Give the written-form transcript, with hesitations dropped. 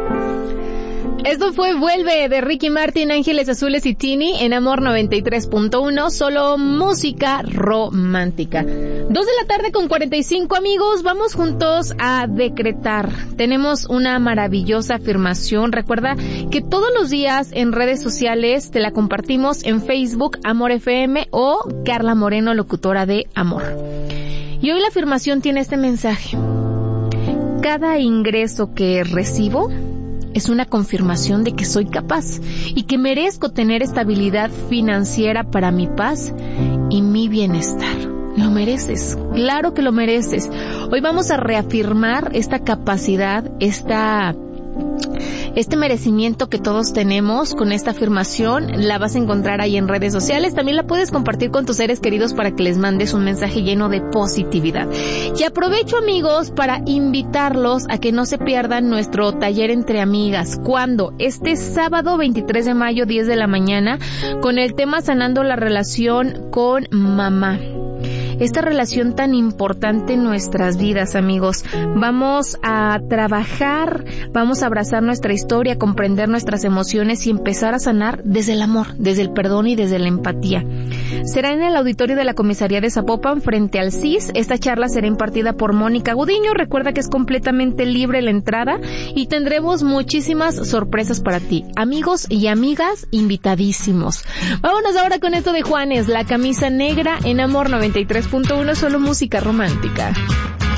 Esto fue Vuelve de Ricky Martin, Ángeles Azules y Tini en Amor 93.1, solo música romántica. 2:45 p.m, amigos, vamos juntos a decretar. Tenemos una maravillosa afirmación. Recuerda que todos los días en redes sociales te la compartimos en Facebook, Amor FM o Carla Moreno, locutora de Amor. Y hoy la afirmación tiene este mensaje. Cada ingreso que recibo es una confirmación de que soy capaz y que merezco tener estabilidad financiera para mi paz y mi bienestar. Lo mereces, claro que lo mereces. Hoy vamos a reafirmar esta capacidad, este merecimiento que todos tenemos con esta afirmación. La vas a encontrar ahí en redes sociales. También la puedes compartir con tus seres queridos para que les mandes un mensaje lleno de positividad. Y aprovecho, amigos, para invitarlos a que no se pierdan nuestro taller entre amigas. ¿Cuándo? Este sábado 23 de mayo, 10 de la mañana, con el tema Sanando la relación con mamá. Esta relación tan importante en nuestras vidas, amigos. Vamos a trabajar, vamos a abrazar nuestra historia, comprender nuestras emociones y empezar a sanar desde el amor, desde el perdón y desde la empatía. Será en el auditorio de la Comisaría de Zapopan, frente al CIS. Esta charla será impartida por Mónica Gudiño. Recuerda que es completamente libre la entrada y tendremos muchísimas sorpresas para ti. Amigos y amigas, invitadísimos. Vámonos ahora con esto de Juanes, La Camisa Negra en Amor 93.1, solo música romántica.